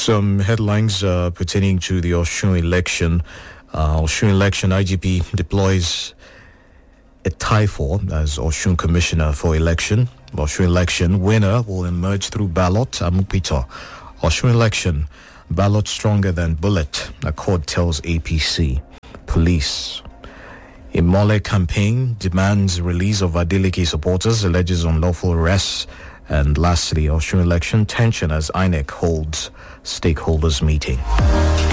Some headlines pertaining to the Osun election. IGP deploys a Taifor as Osun Commissioner for Election. Osun election winner will emerge through ballot. Amupito. Osun election ballot stronger than bullet. Accord tells APC. Police. Imole campaign demands release of Adeleke supporters, alleges unlawful arrests. And lastly, Osun election tension as INEC holds stakeholders meeting.